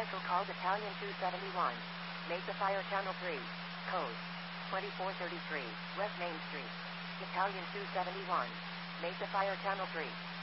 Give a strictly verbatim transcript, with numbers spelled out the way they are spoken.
Special call Battalion two seventy-one. Mesa Fire Channel three. Code twenty-four thirty-three, West Main Street. Battalion two seventy-one. Mesa Fire Channel three.